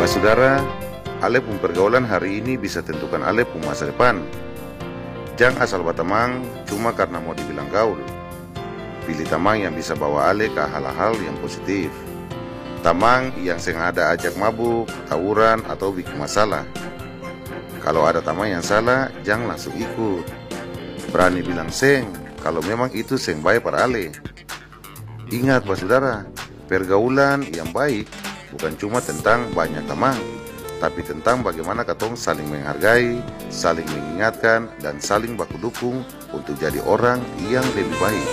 Saudara, ale pun pergaulan hari ini bisa tentukan ale pun masa depan. Jangan asal berteman cuma karena mau dibilang gaul. Pilih teman yang bisa bawa ale ke hal-hal yang positif. Teman yang sengaja ajak mabuk, tawuran, atau bikin masalah. Kalau ada teman yang salah, jangan langsung ikut. Berani bilang seng, kalau memang itu seng baik para ale. Ingat Pak Saudara, pergaulan yang baik bukan cuma tentang banyak teman, tapi tentang bagaimana katong saling menghargai, saling mengingatkan, dan saling baku dukung untuk jadi orang yang lebih baik.